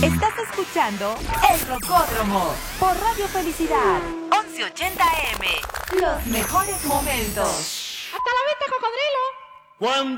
Estás escuchando El Rocódromo por Radio Felicidad 1180 AM. Los mejores momentos. ¡Hasta la vista, cocodrilo!